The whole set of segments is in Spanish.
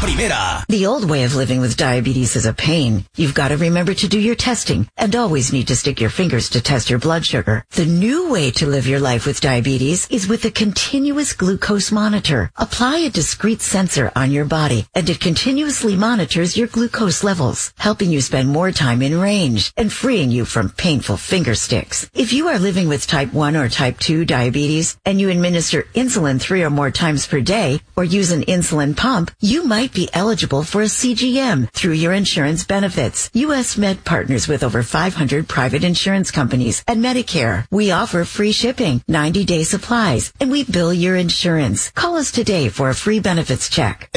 primera. The old way of living with diabetes is a pain. You've got to remember to do your testing and always need to stick your fingers to test your blood sugar. The new way to live your life with diabetes is with a continuous glucose monitor. Apply a discrete sensor on your body and it continuously monitors your glucose levels, helping you spend more time in range and freeing you from painful finger sticks. If you are living with type 1 or type 2 diabetes and you administer insulin 3 or more times per day or use an insulin pump, you might be eligible for a CGM through your insurance benefits. U.S. Med partners with over 500 private insurance companies and Medicare. We offer free shipping, 90-day supplies, and we bill your insurance. Call us today for a free benefits check.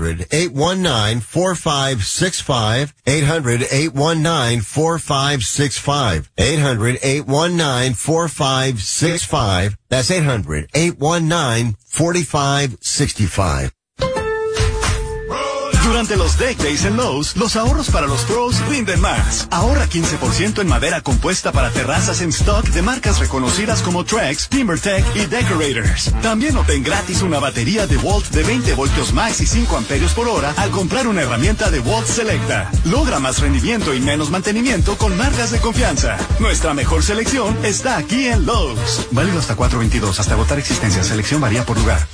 800-819-4565. 800-819-4565. 800-819-4565. That's 800-819-4565. Durante los Deck Days en Lowe's, los ahorros para los pros rinden más. Ahorra 15% en madera compuesta para terrazas en stock de marcas reconocidas como Trex, TimberTech y Decorators. También obtén gratis una batería DeWalt de 20 voltios max y 5 amperios por hora al comprar una herramienta DeWalt Selecta. Logra más rendimiento y menos mantenimiento con marcas de confianza. Nuestra mejor selección está aquí en Lowe's. Válido hasta 4/22, hasta agotar existencia. Selección varía por lugar.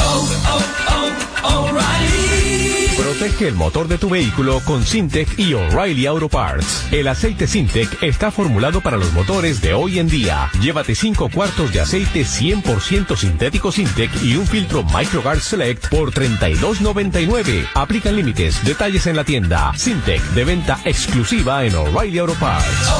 Protege el motor de tu vehículo con Syntec y O'Reilly Auto Parts. El aceite Syntec está formulado para los motores de hoy en día. Llévate 5 cuartos de aceite 100% sintético Syntec y un filtro MicroGuard Select por $32.99. Aplican límites. Detalles en la tienda. Syntec, de venta exclusiva en O'Reilly Auto Parts.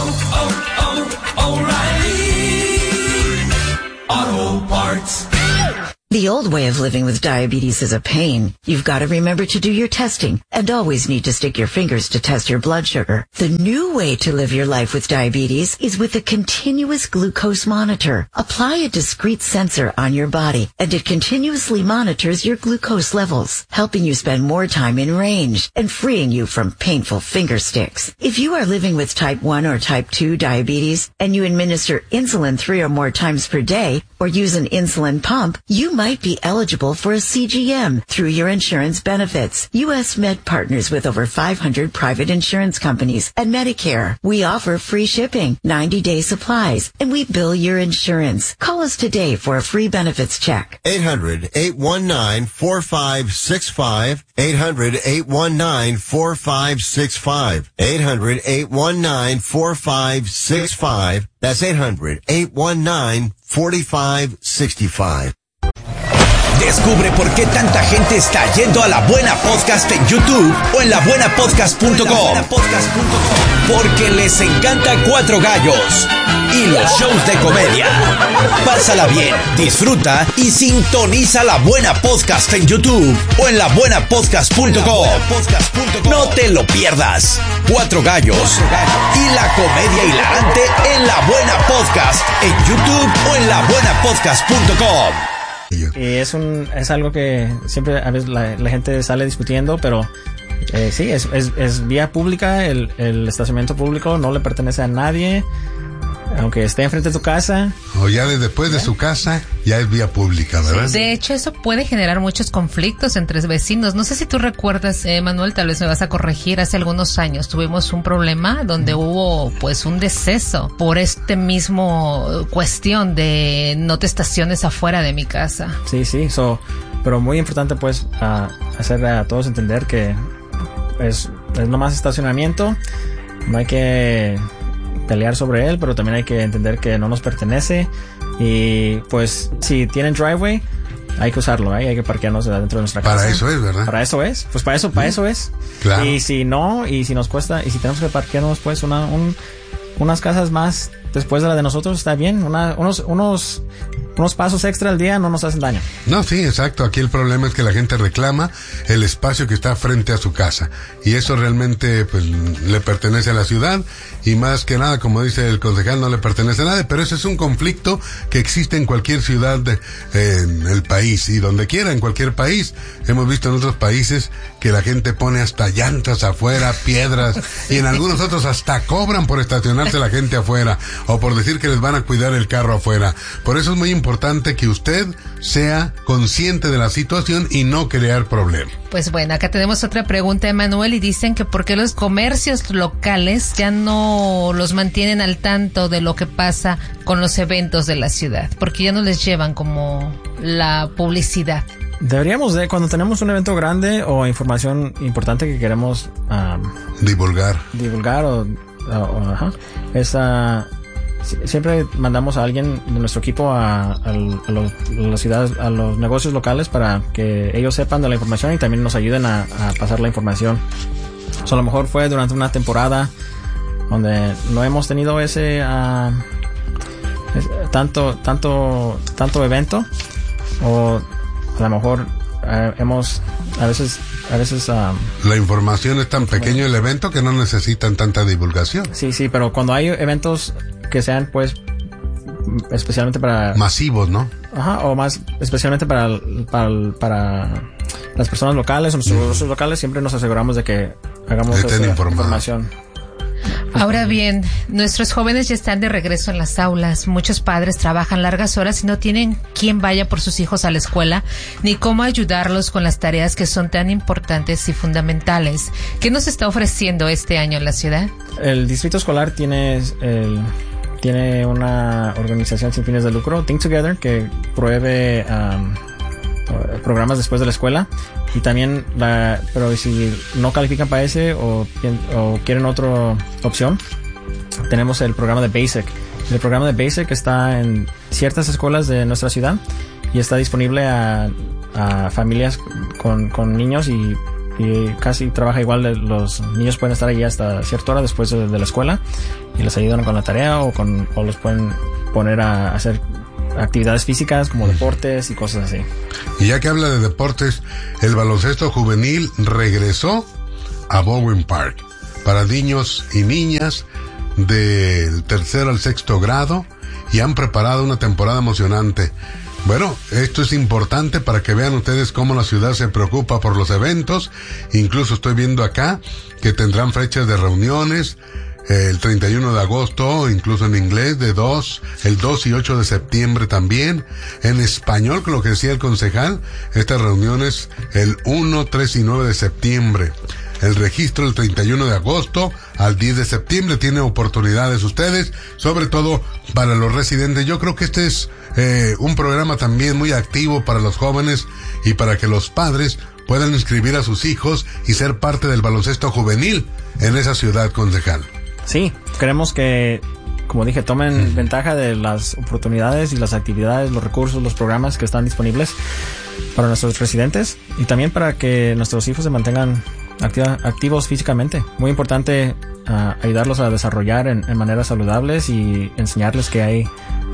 O'Reilly Auto Parts. The old way of living with diabetes is a pain. You've got to remember to do your testing and always need to stick your fingers to test your blood sugar. The new way to live your life with diabetes is with a continuous glucose monitor. Apply a discrete sensor on your body and it continuously monitors your glucose levels, helping you spend more time in range and freeing you from painful finger sticks. If you are living with type 1 or type 2 diabetes and you administer insulin 3 or more times per day or use an insulin pump, you might be eligible for a CGM through your insurance benefits. U.S. Med partners with over 500 private insurance companies and Medicare. We offer free shipping, 90-day supplies, and we bill your insurance. Call us today for a free benefits check. 800-819-4565. 800-819-4565. 800-819-4565. That's 800-819-4565. Descubre por qué tanta gente está yendo a La Buena Podcast en YouTube o en labuenapodcast.com. Porque les encanta Cuatro Gallos y los shows de comedia. Pásala bien, disfruta y sintoniza La Buena Podcast en YouTube o en labuenapodcast.com. No te lo pierdas. Cuatro Gallos y la comedia hilarante en La Buena Podcast en YouTube o en labuenapodcast.com. Y es algo que siempre a veces la gente sale discutiendo, pero sí, es vía pública, el estacionamiento público no le pertenece a nadie, aunque esté enfrente de tu casa. O ya después de su casa, ya es vía pública, ¿verdad? Sí, de hecho, eso puede generar muchos conflictos entre vecinos. No sé si tú recuerdas, Manuel, tal vez me vas a corregir. Hace algunos años tuvimos un problema donde hubo, pues, un deceso por este mismo cuestión de no te estaciones afuera de mi casa. Sí, pero muy importante, pues, hacer a todos entender que es nomás estacionamiento. No hay que pelear sobre él, pero también hay que entender que no nos pertenece. Y pues si tienen driveway, hay que usarlo, hay que parquearnos dentro de nuestra casa. Para eso es, ¿verdad? Para eso es, pues para eso es. Claro. Y si no, y si nos cuesta, y si tenemos que parquearnos, pues unas casas más después de la de nosotros, está bien. Unos pasos extra al día no nos hacen daño. No, sí, exacto. Aquí el problema es que la gente reclama el espacio que está frente a su casa. Y eso realmente, pues, le pertenece a la ciudad. Y más que nada, como dice el concejal, no le pertenece a nadie. Pero ese es un conflicto que existe en cualquier ciudad en el país. Y donde quiera, en cualquier país. Hemos visto en otros países que la gente pone hasta llantas afuera, piedras. Y en algunos otros hasta cobran por estacionarse la gente afuera. O por decir que les van a cuidar el carro afuera. Por eso es muy importante importante que usted sea consciente de la situación y no crear problemas. Pues bueno, acá tenemos otra pregunta, Emanuel, y dicen que por qué los comercios locales ya no los mantienen al tanto de lo que pasa con los eventos de la ciudad, porque ya no les llevan como la publicidad. Deberíamos cuando tenemos un evento grande o información importante que queremos divulgar siempre mandamos a alguien de nuestro equipo a las ciudades, a los negocios locales para que ellos sepan de la información y también nos ayuden a pasar la información. A lo mejor fue durante una temporada donde no hemos tenido ese tanto evento, o a lo mejor hemos a veces la información es tan pequeño el evento que no necesitan tanta divulgación. Sí, pero cuando hay eventos que sean pues especialmente para masivos, ¿no? O más especialmente para las personas locales o nuestros negocios locales, siempre nos aseguramos de que hagamos esa información. Ahora bien, nuestros jóvenes ya están de regreso en las aulas. Muchos padres trabajan largas horas y no tienen quien vaya por sus hijos a la escuela, ni cómo ayudarlos con las tareas que son tan importantes y fundamentales. ¿Qué nos está ofreciendo este año en la ciudad? El distrito escolar tiene una organización sin fines de lucro, Think Together, que provee programas después de la escuela. Y también, pero si no califican para ese o quieren otra opción, tenemos el programa de Basic. El programa de Basic está en ciertas escuelas de nuestra ciudad y está disponible a familias con niños y casi trabaja igual. Los niños pueden estar allí hasta cierta hora después de la escuela y les ayudan con la tarea o los pueden poner a hacer actividades físicas como deportes y cosas así. Y ya que habla de deportes, el baloncesto juvenil regresó a Bowen Park para niños y niñas del 3 al 6 grado y han preparado una temporada emocionante. Bueno, esto es importante para que vean ustedes cómo la ciudad se preocupa por los eventos. Incluso estoy viendo acá que tendrán fechas de reuniones el 31 de agosto, incluso en inglés, el 2 y 8 de septiembre también. En español, con lo que decía el concejal, estas reuniones el 1, 3 y 9 de septiembre. El registro el 31 de agosto al 10 de septiembre. Tiene oportunidades ustedes, sobre todo para los residentes. Yo creo que este es un programa también muy activo para los jóvenes y para que los padres puedan inscribir a sus hijos y ser parte del baloncesto juvenil en esa ciudad, concejal. Sí, queremos que, como dije, tomen ventaja de las oportunidades y las actividades, los recursos, los programas que están disponibles para nuestros residentes y también para que nuestros hijos se mantengan activos físicamente. Muy importante ayudarlos a desarrollar en maneras saludables y enseñarles que hay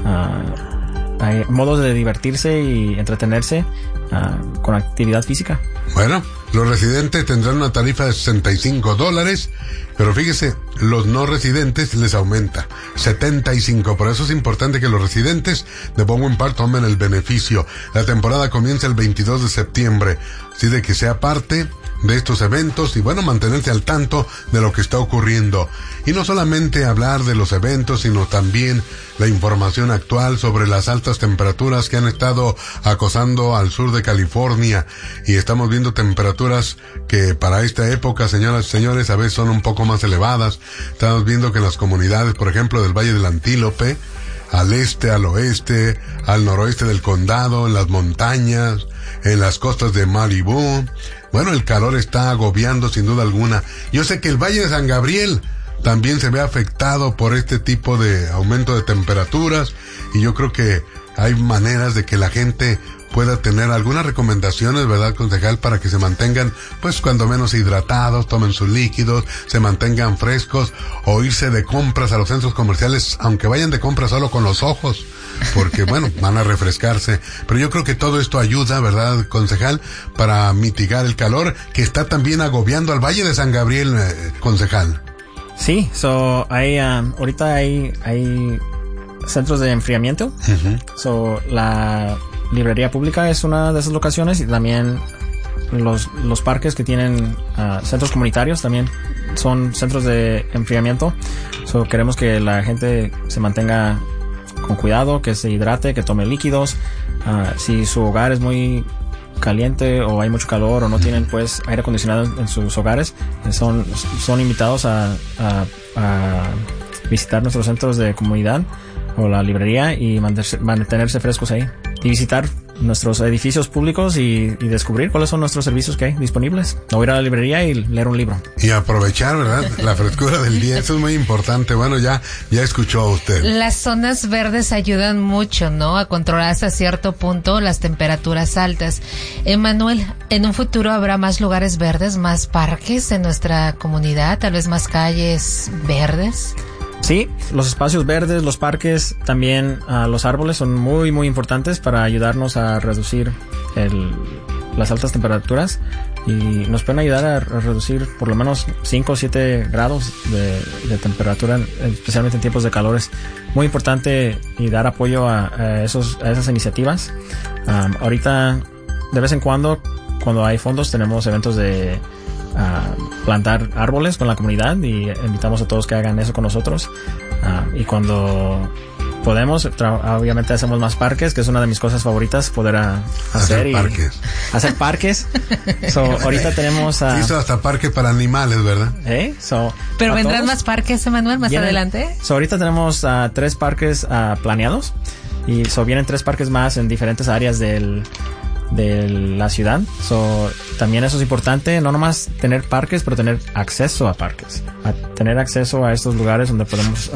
modos de divertirse y entretenerse con actividad física. Bueno, los residentes tendrán una tarifa de $65, pero fíjese, los no residentes les aumenta $75. Por eso es importante que los residentes de Bowen Park tomen el beneficio. La temporada comienza el 22 de septiembre, así de que sea parte de estos eventos y bueno, mantenerse al tanto de lo que está ocurriendo. Y no solamente hablar de los eventos, sino también la información actual sobre las altas temperaturas que han estado acosando al sur de California. Y estamos viendo temperaturas que para esta época, señoras y señores, a veces son un poco más elevadas. Estamos viendo que en las comunidades, por ejemplo, del Valle del Antílope, al este, al oeste, al noroeste del condado, en las montañas, en las costas de Malibú, bueno, el calor está agobiando sin duda alguna. Yo sé que el Valle de San Gabriel también se ve afectado por este tipo de aumento de temperaturas y yo creo que hay maneras de que la gente pueda tener algunas recomendaciones, ¿verdad, concejal? Para que se mantengan, pues, cuando menos hidratados, tomen sus líquidos, se mantengan frescos, o irse de compras a los centros comerciales, aunque vayan de compras solo con los ojos, porque, bueno, van a refrescarse. Pero yo creo que todo esto ayuda, ¿verdad, concejal? Para mitigar el calor que está también agobiando al Valle de San Gabriel, concejal. Sí, ahorita hay centros de enfriamiento. Uh-huh. La librería pública es una de esas locaciones y también los parques que tienen centros comunitarios también son centros de enfriamiento. Queremos que la gente se mantenga con cuidado, que se hidrate, que tome líquidos. Si su hogar es muy caliente o hay mucho calor o no tienen pues aire acondicionado en sus hogares, son invitados a visitar nuestros centros de comunidad o la librería y mantenerse frescos ahí, y visitar nuestros edificios públicos y descubrir cuáles son nuestros servicios que hay disponibles, o ir a la librería y leer un libro y aprovechar, ¿verdad?, la frescura del día. Eso es muy importante. Bueno, ya escuchó a usted. Las zonas verdes ayudan mucho, ¿no?, a controlar hasta cierto punto las temperaturas altas. Emanuel, ¿en un futuro habrá más lugares verdes, más parques en nuestra comunidad, tal vez más calles verdes? Sí, los espacios verdes, los parques, también los árboles son muy, muy importantes para ayudarnos a reducir las altas temperaturas, y nos pueden ayudar a reducir por lo menos 5 o 7 grados de temperatura, especialmente en tiempos de calor. Es muy importante y dar apoyo a esas iniciativas. Ahorita, de vez en cuando hay fondos, tenemos eventos de plantar árboles con la comunidad, y invitamos a todos que hagan eso con nosotros. Y cuando podemos, obviamente hacemos más parques, que es una de mis cosas favoritas, poder hacer parques. Ahorita tenemos hizo hasta parques para animales, ¿verdad? Pero vendrán más parques, Emanuel, más adelante. Ahorita tenemos 3 parques planeados, y vienen 3 parques más en diferentes áreas de la ciudad. También eso es importante, no nomás tener parques, pero tener acceso a parques, tener acceso a estos lugares donde podemos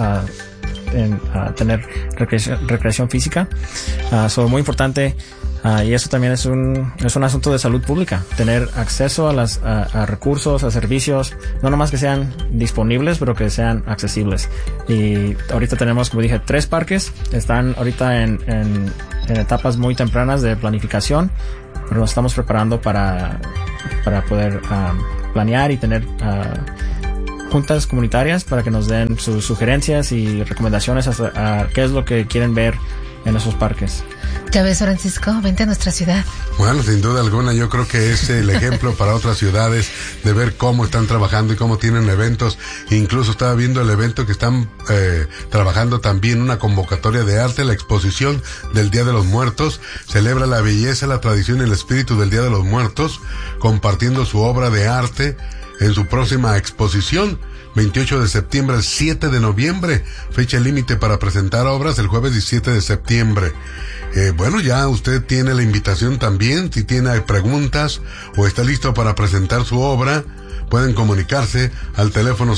tener recreación física. Muy importante, y eso también es un asunto de salud pública, tener acceso a recursos, a servicios, no nomás que sean disponibles, pero que sean accesibles. Y ahorita tenemos, como dije, 3 parques, están ahorita en etapas muy tempranas de planificación, pero nos estamos preparando para poder planear y tener juntas comunitarias para que nos den sus sugerencias y recomendaciones a qué es lo que quieren ver en esos parques. Ya ves, Francisco, vente a nuestra ciudad. Bueno, sin duda alguna, yo creo que es el ejemplo para otras ciudades de ver cómo están trabajando y cómo tienen eventos. Incluso estaba viendo el evento que están trabajando también, una convocatoria de arte, la exposición del Día de los Muertos. Celebra la belleza, la tradición y el espíritu del Día de los Muertos, compartiendo su obra de arte en su próxima exposición, 28 de septiembre al 7 de noviembre. Fecha límite para presentar obras el jueves 17 de septiembre. Bueno, ya usted tiene la invitación también. Si tiene preguntas o está listo para presentar su obra, pueden comunicarse al teléfono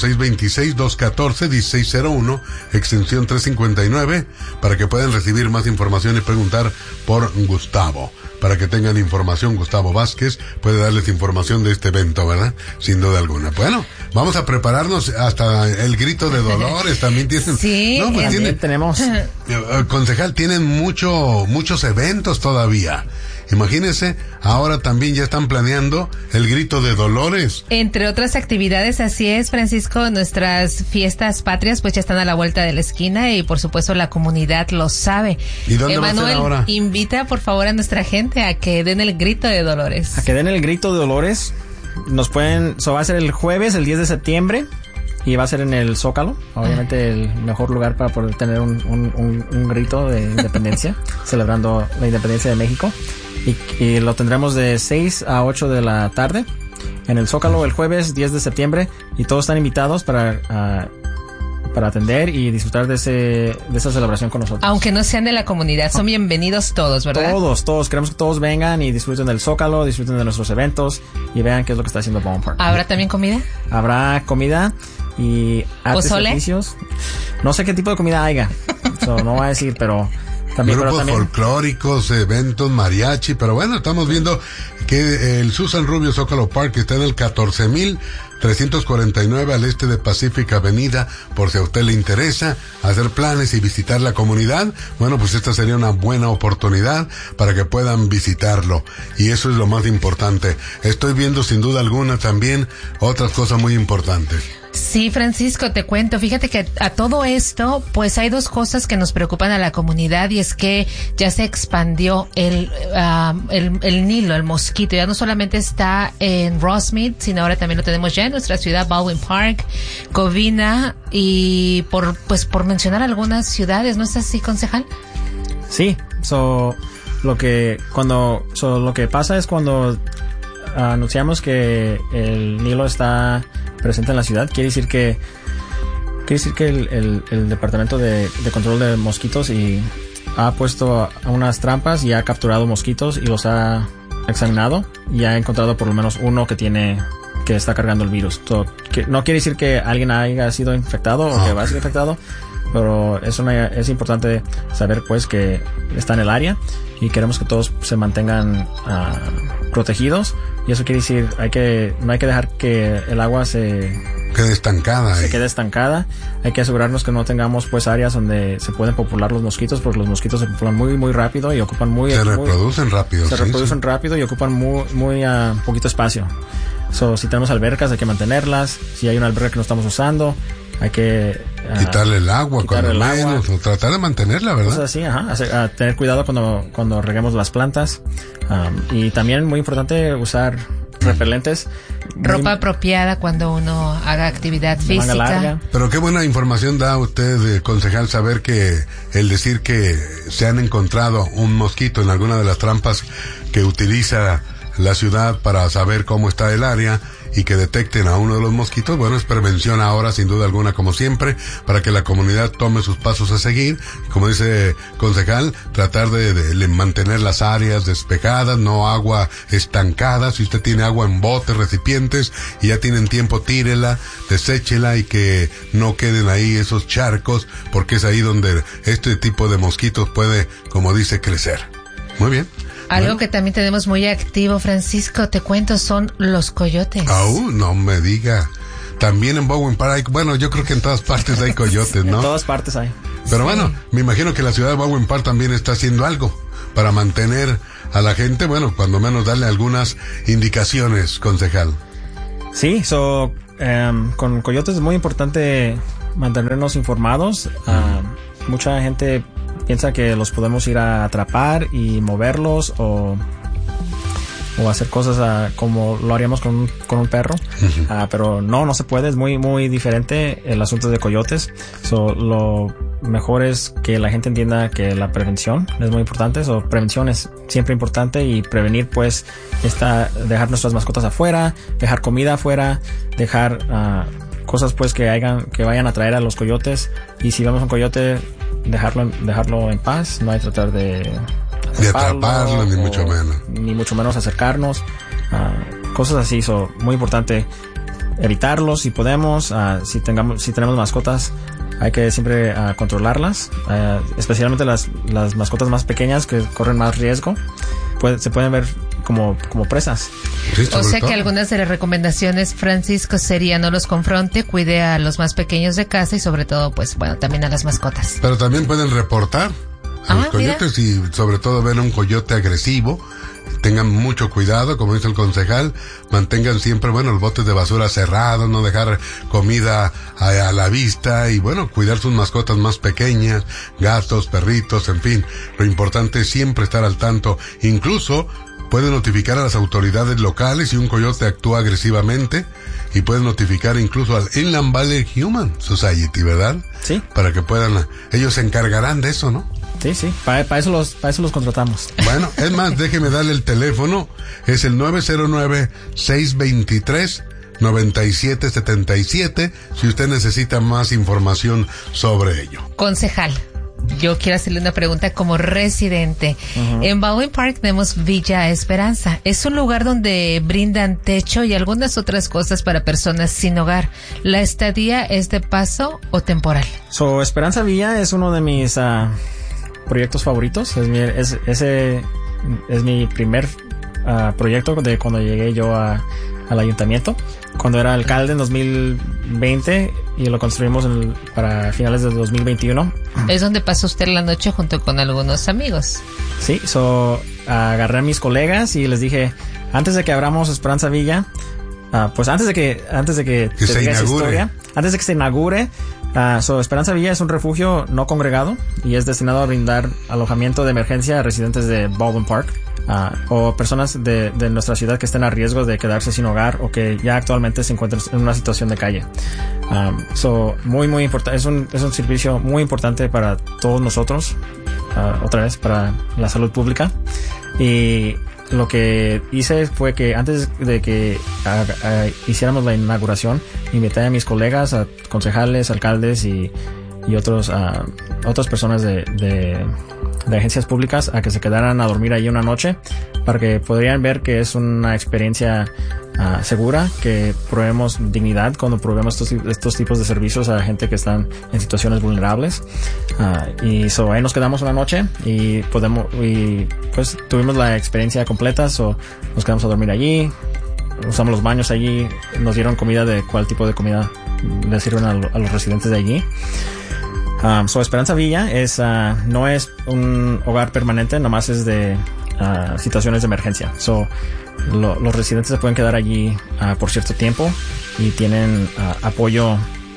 626-214-1601, extensión 359, para que puedan recibir más información y preguntar por Gustavo. Para que tengan información, Gustavo Vázquez puede darles información de este evento, ¿verdad? Sin duda alguna. Bueno, vamos a prepararnos. Hasta el grito de Dolores también tienen. Sí, no, pues tenemos. Concejal, tienen muchos eventos todavía. Imagínense, ahora también ya están planeando el grito de Dolores. Entre otras actividades, así es, Francisco, nuestras fiestas patrias pues ya están a la vuelta de la esquina, y por supuesto la comunidad lo sabe. ¿Y dónde Emanuel, va a ser ahora? Invita por favor a nuestra gente a que den el grito de Dolores. A que den el grito de Dolores. Va a ser el jueves, el 10 de septiembre. Y va a ser en el Zócalo, obviamente el mejor lugar para poder tener un grito de independencia, celebrando la independencia de México. Y lo tendremos de 6 a 8 de la tarde en el Zócalo el jueves 10 de septiembre. Y todos están invitados para atender y disfrutar de esa celebración con nosotros. Aunque no sean de la comunidad, son bienvenidos todos, ¿verdad? Todos. Queremos que todos vengan y disfruten del Zócalo, disfruten de nuestros eventos y vean qué es lo que está haciendo Ballpark Park. ¿Habrá también comida? Habrá comida y artes y oficios. No sé qué tipo de comida haya, no voy a decir, pero también grupos folclóricos, eventos, mariachi, pero bueno, estamos viendo que el Susan Rubio Zócalo Park está en el 14,349 al este de Pacific Avenida. Por si a usted le interesa hacer planes y visitar la comunidad, bueno, pues esta sería una buena oportunidad para que puedan visitarlo, y eso es lo más importante. Estoy viendo sin duda alguna también otras cosas muy importantes. Sí, Francisco, te cuento. Fíjate que a todo esto, pues hay 2 cosas que nos preocupan a la comunidad, y es que ya se expandió el Nilo, el mosquito mosquito. Ya no solamente está en Rosemead, sino ahora también lo tenemos ya en nuestra ciudad, Baldwin Park, Covina, y por mencionar algunas ciudades, ¿no es así, concejal? Sí, lo que pasa es cuando anunciamos que el Nilo está presente en la ciudad, quiere decir que el Departamento de Control de Mosquitos ha puesto unas trampas y ha capturado mosquitos y los ha examinado y ha encontrado por lo menos uno que está cargando el virus. No quiere decir que alguien haya sido infectado o que va a ser infectado, pero es importante saber pues que está en el área y queremos que todos se mantengan protegidos, y eso quiere decir no hay que dejar que el agua se quede estancada. Hay que asegurarnos que no tengamos pues áreas donde se pueden popular los mosquitos, porque los mosquitos se populan muy muy rápido y ocupan se reproducen rápido y ocupan muy poquito espacio. Si tenemos albercas hay que mantenerlas. Si hay una alberca que no estamos usando, hay que quitarle el agua cuando menos, o tratar de mantenerla, ¿verdad? Cosas así, tener cuidado cuando reguemos las plantas, y también muy importante usar repelentes, ropa apropiada cuando uno haga actividad física. Pero qué buena información da usted, concejal, saber que el decir que se han encontrado un mosquito en alguna de las trampas que utiliza la ciudad para saber cómo está el área y que detecten a uno de los mosquitos, bueno, es prevención ahora, sin duda alguna, como siempre, para que la comunidad tome sus pasos a seguir. Como dice concejal, tratar de mantener las áreas despejadas, no agua estancada. Si usted tiene agua en botes, recipientes, y ya tienen tiempo, tírela, deséchela, y que no queden ahí esos charcos, porque es ahí donde este tipo de mosquitos puede, como dice, crecer. Muy bien. Algo que también tenemos muy activo, Francisco, te cuento, son los coyotes. No me diga. También en Baldwin Park yo creo que en todas partes hay coyotes, ¿no? En todas partes hay. Pero bueno, me imagino que la ciudad de Baldwin Park también está haciendo algo para mantener a la gente, cuando menos darle algunas indicaciones, concejal. Sí, con coyotes es muy importante mantenernos informados. Mucha gente piensa que los podemos ir a atrapar y moverlos o hacer cosas como lo haríamos con un perro. Pero no se puede, es muy muy diferente el asunto de coyotes. Lo mejor es que la gente entienda que la prevención es muy importante. Prevención es siempre importante, y prevenir pues dejar nuestras mascotas afuera, dejar comida afuera, dejar cosas pues que vayan a atraer a los coyotes, y si vemos un coyote, dejarlo en paz. No hay que tratar de atraparlo, ni mucho menos acercarnos, cosas así. Muy importante evitarlos si podemos. Si tenemos mascotas, hay que siempre controlarlas, especialmente las mascotas más pequeñas que corren más riesgo. Se pueden ver como presas. Sí, o sea que algunas de las recomendaciones, Francisco, serían: no los confronte, cuide a los más pequeños de casa, y sobre todo también a las mascotas. Pero también pueden reportar a los coyotes, y sobre todo ven un coyote agresivo. Tengan mucho cuidado, como dice el concejal, mantengan siempre, los botes de basura cerrados, no dejar comida a la vista, y cuidar sus mascotas más pequeñas, gatos, perritos, en fin. Lo importante es siempre estar al tanto. Incluso puede notificar a las autoridades locales si un coyote actúa agresivamente, y puede notificar incluso al Inland Valley Human Society, ¿verdad? Sí. Para que ellos se encargarán de eso, ¿no? Sí. Para eso los contratamos. Bueno, es más, déjeme darle el teléfono. Es el 909-623-9777, si usted necesita más información sobre ello. Concejal, yo quiero hacerle una pregunta como residente. En Baldwin Park tenemos Villa Esperanza. Es un lugar donde brindan techo y algunas otras cosas para personas sin hogar. ¿La estadía es de paso o temporal? Esperanza Villa es uno de mis proyectos favoritos. Ese es mi primer proyecto de cuando llegué yo al ayuntamiento, cuando era alcalde en 2020, y lo construimos para finales de 2021. Es donde pasó usted la noche junto con algunos amigos. Sí, agarré a mis colegas y les dije, antes de que abramos Esperanza Villa, antes de que se inaugure, Esperanza Villa es un refugio no congregado y es destinado a brindar alojamiento de emergencia a residentes de Baldwin Park. o personas de nuestra ciudad que estén a riesgo de quedarse sin hogar o que ya actualmente se encuentran en una situación de calle. Muy importante. Es un servicio muy importante para todos nosotros, otra vez para la salud pública. Y lo que hice fue que antes de que hiciéramos la inauguración, invité a mis colegas, a concejales, alcaldes y otras personas de agencias públicas a que se quedaran a dormir ahí una noche para que podrían ver que es una experiencia segura, que proveemos dignidad cuando proveemos estos tipos de servicios a gente que están en situaciones vulnerables. Ahí nos quedamos una noche y pues tuvimos la experiencia completa. Nos quedamos a dormir allí, usamos los baños allí, nos dieron comida de cuál tipo de comida le sirven a los residentes de allí. Esperanza Villa no es un hogar permanente, nomás es de situaciones de emergencia. Los residentes se pueden quedar allí por cierto tiempo y tienen apoyo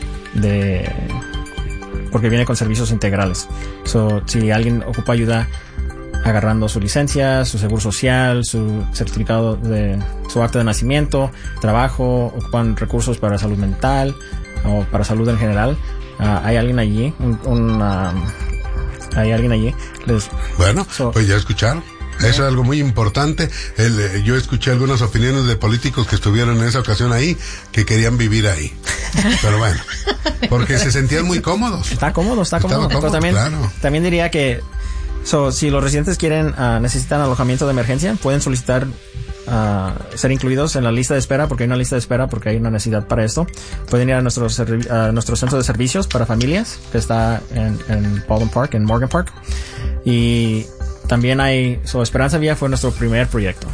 porque viene con servicios integrales. Si alguien ocupa ayuda agarrando su licencia, su seguro social, su certificado de su acta de nacimiento, trabajo, ocupan recursos para salud mental o para salud en general, hay alguien allí, hay alguien allí. Pues ya escucharon. Eso es algo muy importante. Yo escuché algunas opiniones de políticos que estuvieron en esa ocasión ahí, que querían vivir ahí. Pero bueno, porque se sentían muy cómodos. Está cómodo. Pero también diría que si los residentes necesitan alojamiento de emergencia, pueden solicitar ser incluidos en la lista de espera, porque hay una lista de espera, porque hay una necesidad para esto. Pueden ir a nuestro centro de servicios para familias, que está en Baldwin Park, en Morgan Park. Y también Esperanza Villa fue nuestro primer proyecto.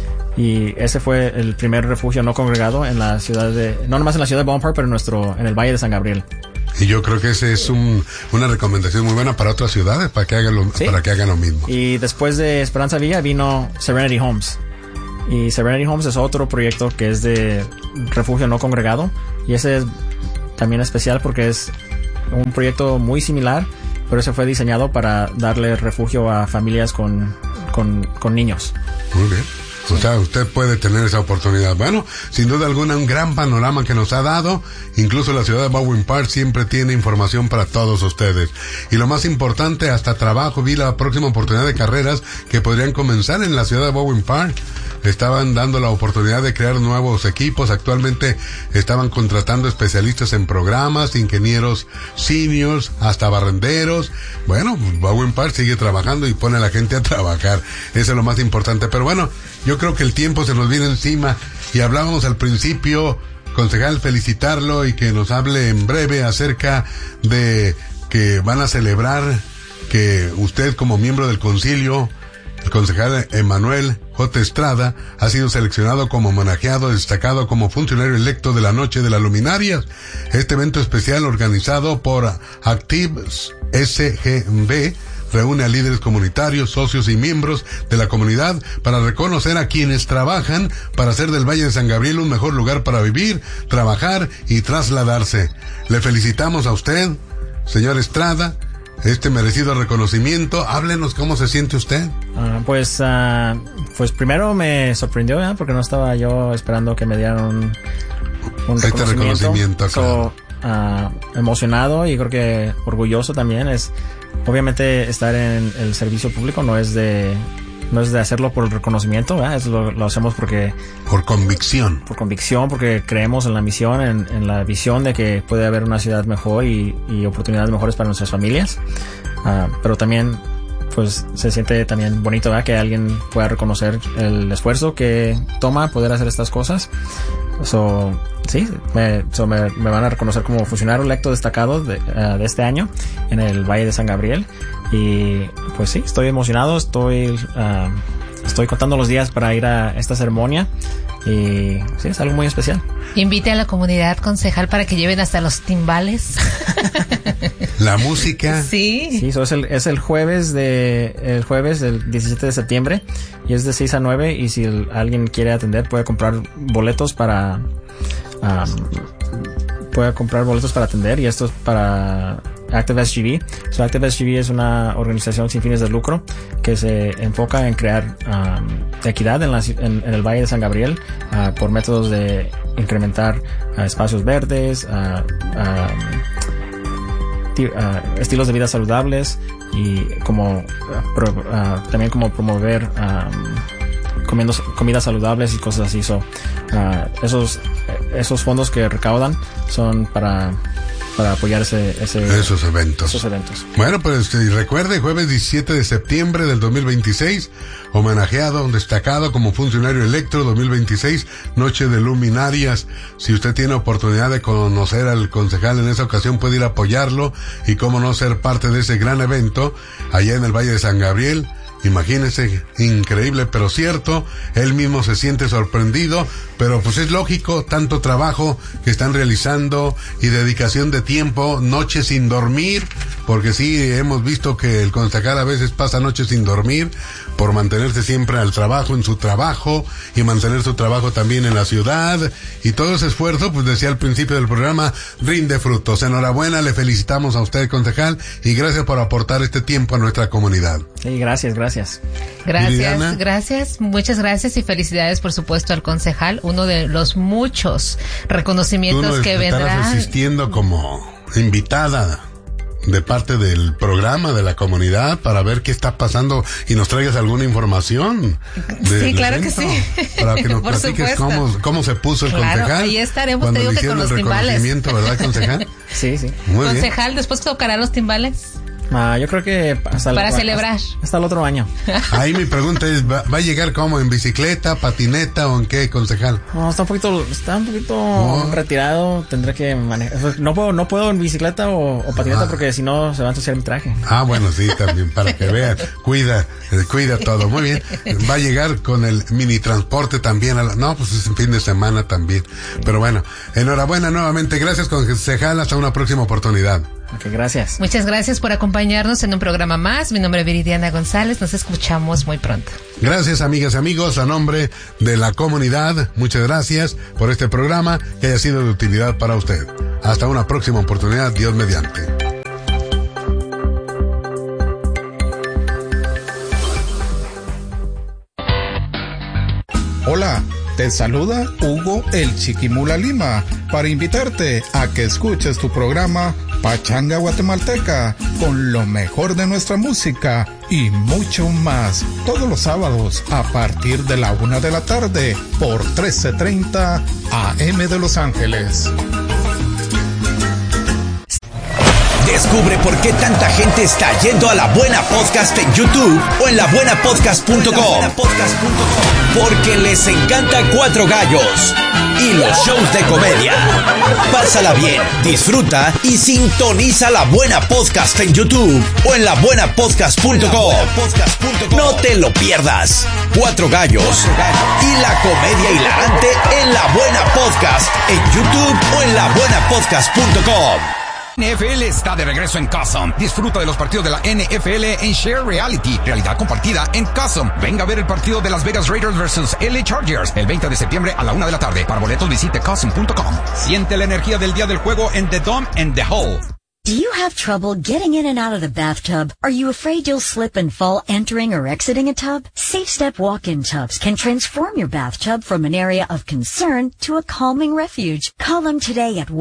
Y ese fue el primer refugio no congregado en la ciudad no nomás en la ciudad de Baldwin Park, pero en el Valle de San Gabriel. Y yo creo que ese es una recomendación muy buena para otras ciudades, para que hagan lo mismo. Y después de Esperanza Villa vino Serenity Homes. Y Serenity Homes es otro proyecto que es de refugio no congregado. Y ese es también especial porque es un proyecto muy similar, pero ese fue diseñado para darle refugio a familias con niños. Muy bien. Sí. O sea, usted puede tener esa oportunidad. Bueno, sin duda alguna, un gran panorama que nos ha dado. Incluso la ciudad de Baldwin Park siempre tiene información para todos ustedes. Y lo más importante, hasta trabajo, vi la próxima oportunidad de carreras que podrían comenzar en la ciudad de Baldwin Park. Estaban dando la oportunidad de crear nuevos equipos. Actualmente estaban contratando especialistas en programas, ingenieros seniors, hasta barrenderos. Bueno, Baldwin Park sigue trabajando y pone a la gente a trabajar. Eso es lo más importante. Pero bueno, yo creo que el tiempo se nos viene encima y hablábamos al principio, concejal, felicitarlo y que nos hable en breve acerca de que van a celebrar que usted como miembro del concilio, el concejal Emanuel J. Estrada, ha sido seleccionado como homenajeado destacado como funcionario electo de la Noche de las Luminarias. Este evento especial organizado por Actives SGB reúne a líderes comunitarios, socios y miembros de la comunidad para reconocer a quienes trabajan para hacer del Valle de San Gabriel un mejor lugar para vivir, trabajar y trasladarse. Le felicitamos a usted, señor Estrada, este merecido reconocimiento. Háblenos cómo se siente usted. Pues primero me sorprendió, porque no estaba yo esperando que me dieran un reconocimiento. Claro. Emocionado y creo que orgulloso también. Obviamente estar en el servicio público no es de hacerlo por el reconocimiento, ¿verdad? Lo hacemos por convicción. Por convicción, porque creemos en la misión, en la visión de que puede haber una ciudad mejor y oportunidades mejores para nuestras familias. Pero también pues se siente también bonito, ¿verdad? Que alguien pueda reconocer el esfuerzo que toma poder hacer estas cosas. Sí, me van a reconocer como funcionario electo destacado de este año en el Valle de San Gabriel. Y pues sí, estoy emocionado, estoy contando los días para ir a esta ceremonia. Y sí, es algo muy especial. Invite a la comunidad, concejal, para que lleven hasta los timbales. La música. Sí. Sí, es el jueves del 17 de septiembre y es de 6 a 9, y si alguien quiere atender puede comprar boletos para atender, y esto es para Active SGV. So, Active SGV es una organización sin fines de lucro que se enfoca en crear equidad en el Valle de San Gabriel por métodos de incrementar espacios verdes, estilos de vida saludables y también como promover comidas saludables y cosas así. Esos fondos que recaudan son para apoyar esos eventos. Bueno, pues recuerde, jueves 17 de septiembre del 2026, homenajeado, destacado como funcionario electo 2026, Noche de Luminarias. Si usted tiene oportunidad de conocer al concejal en esa ocasión, puede ir a apoyarlo y cómo no ser parte de ese gran evento allá en el Valle de San Gabriel. Imagínese, increíble pero cierto, él mismo se siente sorprendido, pero pues es lógico, tanto trabajo que están realizando y dedicación de tiempo, noches sin dormir, porque sí, hemos visto que el concejal a veces pasa noches sin dormir por mantenerse siempre al trabajo, en su trabajo, y mantener su trabajo también en la ciudad, y todo ese esfuerzo, pues decía al principio del programa, rinde frutos. Enhorabuena, le felicitamos a usted, concejal, y gracias por aportar este tiempo a nuestra comunidad. Sí, gracias. Gracias, muchas gracias y felicidades por supuesto al concejal, uno de los muchos reconocimientos que vendrán. Estarás asistiendo como invitada de parte del programa de la comunidad para ver qué está pasando y nos traigas alguna información. Sí, claro que sí. Para que nos platiques cómo se puso el concejal. Ahí estaremos, te digo que con los timbales. ¿Verdad, concejal? Sí. Muy concejal, bien. ¿Después tocará los timbales? Yo creo que para celebrar. Hasta el otro año. Ahí mi pregunta es, ¿va a llegar como en bicicleta, patineta o en qué, concejal? No, está un poquito retirado, tendré que manejar. No puedo en bicicleta o patineta porque si no se va a ensuciar mi traje. Bueno, sí, también, para que vean. Cuida todo. Muy bien. Va a llegar con el mini transporte también. Pues es fin de semana también. Pero bueno, enhorabuena nuevamente. Gracias, concejal. Hasta una próxima oportunidad. Ok, gracias. Muchas gracias por acompañarnos en un programa más. Mi nombre es Viridiana González. Nos escuchamos muy pronto. Gracias, amigas y amigos. A nombre de la comunidad, muchas gracias por este programa que haya sido de utilidad para usted. Hasta una próxima oportunidad, Dios mediante. Hola, te saluda Hugo el Chiquimula Lima para invitarte a que escuches tu programa Pachanga Guatemalteca con lo mejor de nuestra música y mucho más todos los sábados a partir de la 1 de la tarde por 1330 AM de Los Ángeles. Descubre por qué tanta gente está yendo a La Buena Podcast en YouTube o en labuenapodcast.com. Porque les encanta Cuatro Gallos y los shows de comedia. Pásala bien, disfruta y sintoniza La Buena Podcast en YouTube o en labuenapodcast.com. No te lo pierdas. Cuatro Gallos y la comedia hilarante en La Buena Podcast en YouTube o en labuenapodcast.com. NFL está de regreso en Custom. Disfruta de los partidos de la NFL en Share Reality, realidad compartida en Custom. Venga a ver el partido de Las Vegas Raiders versus LA Chargers el 20 de septiembre a la 1 de la tarde. Para boletos visite Custom.com. Siente la energía del día del juego en The Dome and The Hole. Do you have trouble getting in and out of the bathtub? Are you afraid you'll slip and fall entering or exiting a tub? Safe Step walk-in tubs can transform your bathtub from an area of concern to a calming refuge. Call them today at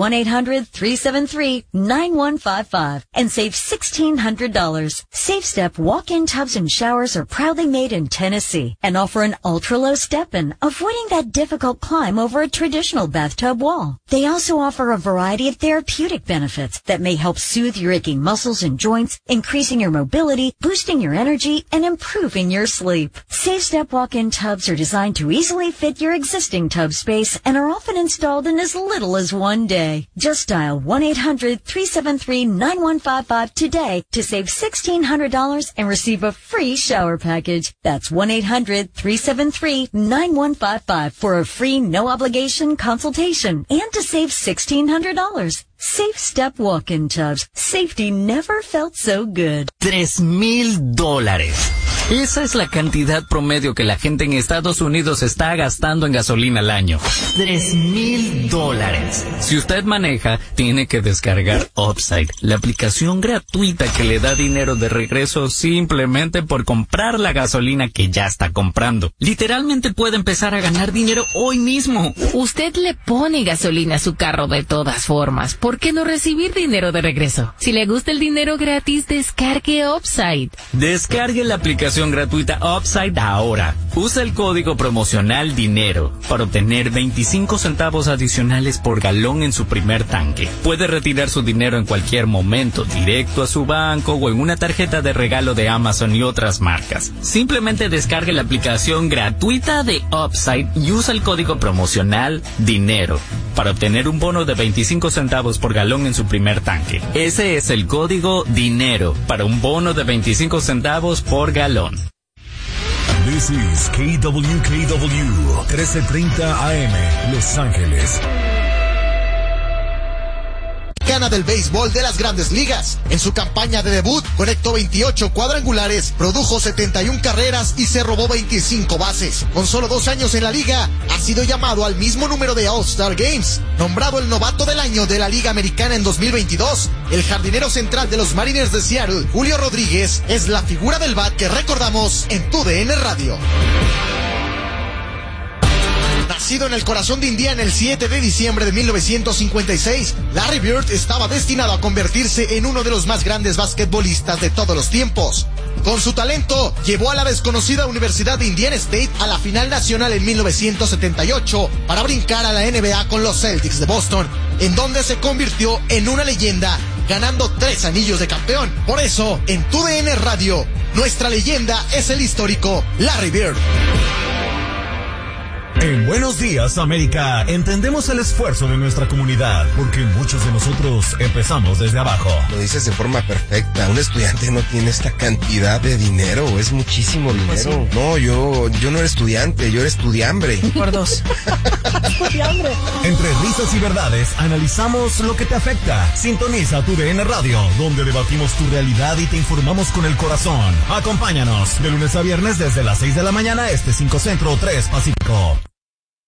1-800-373-9155 and save $1,600. Safe Step walk-in tubs and showers are proudly made in Tennessee and offer an ultra-low step-in, avoiding that difficult climb over a traditional bathtub wall. They also offer a variety of therapeutic benefits that may help soothe your aching muscles and joints, increasing your mobility, boosting your energy, and improving your sleep. Safe Step walk-in tubs are designed to easily fit your existing tub space and are often installed in as little as 1 day. Just dial 1-800-373-9155 today to save $1,600 and receive a free shower package. That's 1-800-373-9155 for a free no-obligation consultation and to save $1,600. Safe Step walk-in tubs. Safety never felt so good. $3,000. Esa es la cantidad promedio que la gente en Estados Unidos está gastando en gasolina al año. $3,000. Si usted maneja, tiene que descargar Upside, la aplicación gratuita que le da dinero de regreso simplemente por comprar la gasolina que ya está comprando. Literalmente puede empezar a ganar dinero hoy mismo. Usted le pone gasolina a su carro de todas formas. ¿Por qué no recibir dinero de regreso? Si le gusta el dinero gratis, descargue Upside. Descargue la aplicación gratuita Upside ahora. Usa el código promocional DINERO para obtener 25 centavos adicionales por galón en su primer tanque. Puede retirar su dinero en cualquier momento, directo a su banco o en una tarjeta de regalo de Amazon y otras marcas. Simplemente descargue la aplicación gratuita de Upside y usa el código promocional DINERO para obtener un bono de 25 centavos por galón en su primer tanque. Ese es el código DINERO para un bono de 25 centavos por galón. This is KWKW 1330 AM, Los Ángeles. Mexicana del béisbol de las Grandes Ligas. En su campaña de debut, conectó 28 cuadrangulares, produjo 71 carreras y se robó 25 bases. Con solo 2 años en la liga, ha sido llamado al mismo número de All-Star Games. Nombrado el novato del año de la Liga Americana en 2022, el jardinero central de los Mariners de Seattle, Julio Rodríguez, es la figura del bat que recordamos en TUDN Radio. Nacido en el corazón de Indiana el 7 de diciembre de 1956, Larry Bird estaba destinado a convertirse en uno de los más grandes basquetbolistas de todos los tiempos. Con su talento, llevó a la desconocida Universidad de Indiana State a la final nacional en 1978 para brincar a la NBA con los Celtics de Boston, en donde se convirtió en una leyenda, ganando 3 anillos de campeón. Por eso, en TUDN Radio, nuestra leyenda es el histórico Larry Bird. En Buenos Días, América, entendemos el esfuerzo de nuestra comunidad, porque muchos de nosotros empezamos desde abajo. Lo dices de forma perfecta. Un estudiante no tiene esta cantidad de dinero, es muchísimo dinero. Pues sí. No, yo no era estudiante, yo era estudiambre. Por 2. Estudiambre. Entre risas y verdades, analizamos lo que te afecta. Sintoniza TUDN Radio, donde debatimos tu realidad y te informamos con el corazón. Acompáñanos de lunes a viernes desde las 6 de la mañana, 5 Centro, 3 Pacífico.